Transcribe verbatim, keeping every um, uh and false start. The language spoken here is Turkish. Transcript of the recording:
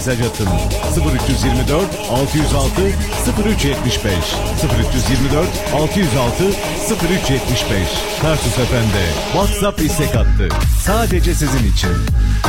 Mesaj atın sıfır üç yirmi dört altı yüz altı sıfır üç yetmiş beş sıfır üç yirmi dört altı yüz altı sıfır üç yetmiş beş. Tarsus Efendi WhatsApp istek attı. Sadece sizin için.